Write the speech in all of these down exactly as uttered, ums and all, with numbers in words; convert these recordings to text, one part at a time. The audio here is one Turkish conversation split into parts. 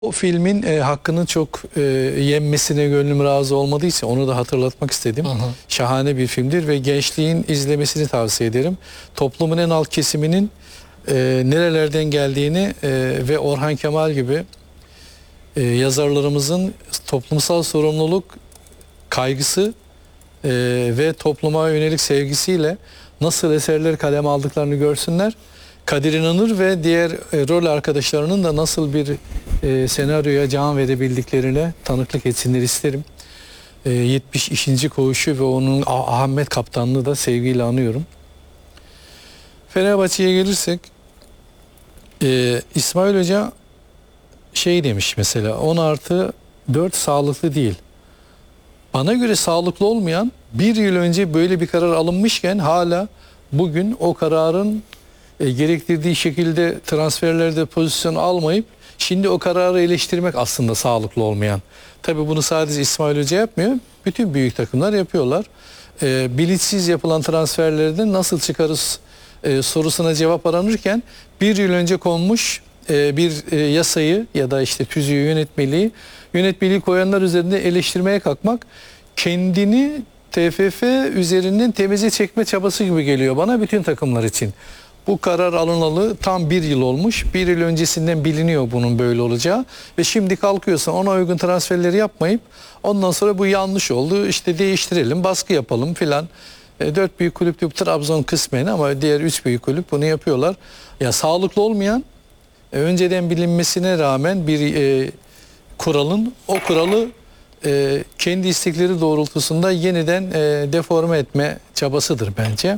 O filmin e, hakkının çok e, yenmesine gönlüm razı olmadığı için onu da hatırlatmak istedim. Hı hı. Şahane bir filmdir ve gençliğin izlemesini tavsiye ederim. Toplumun en alt kesiminin e, nerelerden geldiğini e, ve Orhan Kemal gibi e, yazarlarımızın toplumsal sorumluluk kaygısı e, ve topluma yönelik sevgisiyle nasıl eserler kaleme aldıklarını görsünler. Kadir İnanır ve diğer e, rol arkadaşlarının da nasıl bir e, senaryoya can verebildiklerine tanıklık etsinler isterim. E, yetmiş ikinci koğuşu ve onun Ahmet Kaptanlığı da sevgiyle anıyorum. Fenerbahçe'ye gelirsek e, İsmail Hoca şey demiş mesela, on artı dört sağlıklı değil. Bana göre sağlıklı olmayan, bir yıl önce böyle bir karar alınmışken hala bugün o kararın E, gerektirdiği şekilde transferlerde pozisyon almayıp şimdi o kararı eleştirmek aslında sağlıklı olmayan. Tabii bunu sadece İsmail Hoca yapmıyor. Bütün büyük takımlar yapıyorlar. E, bilinçsiz yapılan transferlerden nasıl çıkarız e, sorusuna cevap aranırken bir yıl önce konmuş e, bir e, yasayı ya da işte tüzüğü, yönetmeliği yönetmeliği koyanlar üzerinde eleştirmeye kalkmak kendini T F F üzerinden temize çekme çabası gibi geliyor bana bütün takımlar için. Bu karar alınalı tam bir yıl olmuş. Bir yıl öncesinden biliniyor bunun böyle olacağı. Ve şimdi kalkıyorsa ona uygun transferleri yapmayıp ondan sonra bu yanlış oldu, İşte değiştirelim, baskı yapalım filan. E, dört büyük kulüp diyor, Trabzon kısmen ama diğer üç büyük kulüp bunu yapıyorlar. Ya sağlıklı olmayan, e, önceden bilinmesine rağmen bir e, kuralın, o kuralı e, kendi istekleri doğrultusunda yeniden e, deforme etme çabasıdır bence.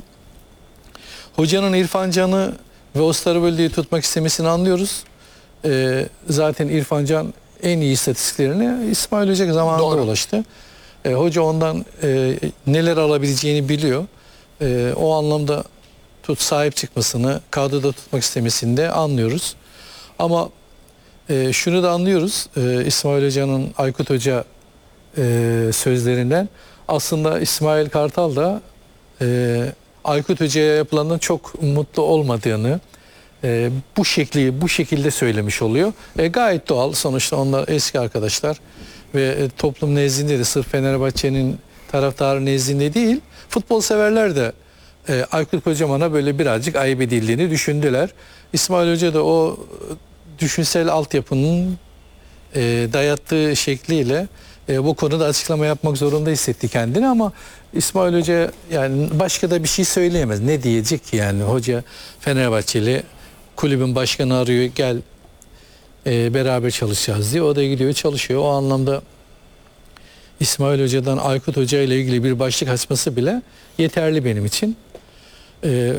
Hocanın İrfan Can'ı ve Osterwolde'yi tutmak istemesini anlıyoruz. Ee, zaten İrfan Can en iyi istatistiklerine İsmail Hoca zamanında Doğru. ulaştı. Ee, hoca ondan e, neler alabileceğini biliyor. E, o anlamda tut sahip çıkmasını, kadroda tutmak istemesini de anlıyoruz. Ama e, şunu da anlıyoruz. E, İsmail Hoca'nın Aykut Hoca e, sözlerinden. Aslında İsmail Kartal da e, Aykut Hoca'ya yapılandan çok mutlu olmadığını e, bu şekli bu şekilde söylemiş oluyor. E, gayet doğal. Sonuçta onlar eski arkadaşlar ve e, toplum nezdinde de sırf Fenerbahçe'nin taraftarı nezdinde değil, futbol severler de e, Aykut Kocaman'a böyle birazcık ayıp edildiğini düşündüler. İsmail Hoca da o düşünsel altyapının e, dayattığı şekliyle E, bu konuda açıklama yapmak zorunda hissetti kendini ama İsmail Hoca yani başka da bir şey söyleyemez. Ne diyecek ki yani? Hoca Fenerbahçeli, kulübün başkanı arıyor, gel e, beraber çalışacağız diye. O da gidiyor çalışıyor. O anlamda İsmail Hoca'dan Aykut Hoca ile ilgili bir başlık açması bile yeterli benim için. E,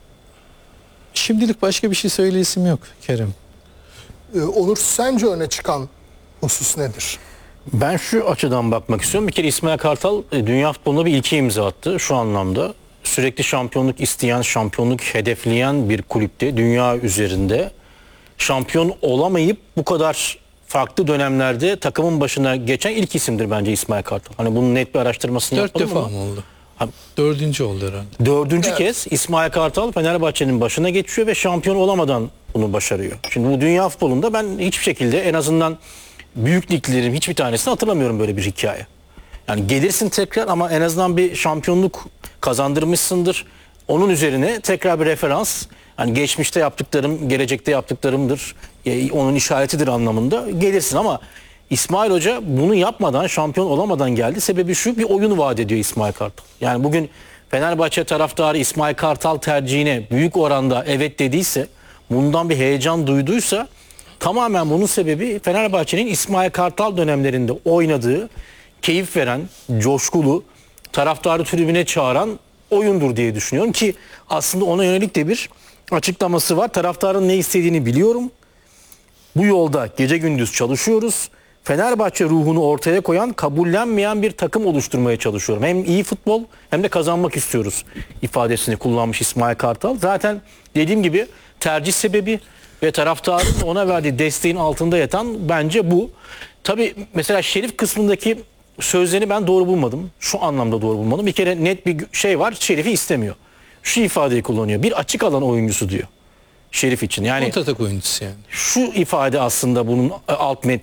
şimdilik başka bir şey söyleyesim yok Kerem. Ee, Onur, sence öne çıkan husus nedir? Ben şu açıdan bakmak istiyorum. Bir kere İsmail Kartal dünya futboluna bir ilke imza attı şu anlamda. Sürekli şampiyonluk isteyen, şampiyonluk hedefleyen bir kulüpte dünya üzerinde şampiyon olamayıp bu kadar farklı dönemlerde takımın başına geçen ilk isimdir bence İsmail Kartal. Hani bunun net bir araştırmasını Dört yapmadım defa ama. mı oldu? Ha, dördüncü oldu herhalde. Dördüncü Evet. kez İsmail Kartal Fenerbahçe'nin başına geçiyor ve şampiyon olamadan bunu başarıyor. Şimdi bu dünya futbolunda ben hiçbir şekilde en azından büyük liglerin hiçbir tanesini hatırlamıyorum böyle bir hikaye. Yani gelirsin tekrar ama en azından bir şampiyonluk kazandırmışsındır. Onun üzerine tekrar bir referans. Hani geçmişte yaptıklarım, gelecekte yaptıklarımdır. Onun işaretidir anlamında gelirsin ama İsmail Hoca bunu yapmadan, şampiyon olamadan geldi. Sebebi şu, bir oyun vaat ediyor İsmail Kartal. Yani bugün Fenerbahçe taraftarı İsmail Kartal tercihine büyük oranda evet dediyse, bundan bir heyecan duyduysa, tamamen bunun sebebi Fenerbahçe'nin İsmail Kartal dönemlerinde oynadığı, keyif veren, coşkulu, taraftarı tribüne çağıran oyundur diye düşünüyorum ki aslında ona yönelik de bir açıklaması var. Taraftarın ne istediğini biliyorum. Bu yolda gece gündüz çalışıyoruz. Fenerbahçe ruhunu ortaya koyan, kabullenmeyen bir takım oluşturmaya çalışıyorum. Hem iyi futbol hem de kazanmak istiyoruz ifadesini kullanmış İsmail Kartal. Zaten dediğim gibi tercih sebebi ve taraftarın ona verdiği desteğin altında yatan bence bu. Tabii mesela Şerif kısmındaki sözlerini ben doğru bulmadım. Şu anlamda doğru bulmadım. Bir kere net bir şey var. Şerif'i istemiyor. Şu ifadeyi kullanıyor. Bir açık alan oyuncusu diyor. Şerif için. Yani Kontratak oyuncusu yani. şu ifade aslında bunun alt metni.